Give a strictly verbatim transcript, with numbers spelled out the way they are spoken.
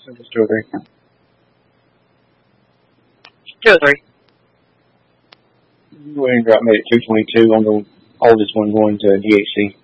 So just two or three. Two or three. Go ahead and drop me at two twenty-two on the oldest one going to D H C.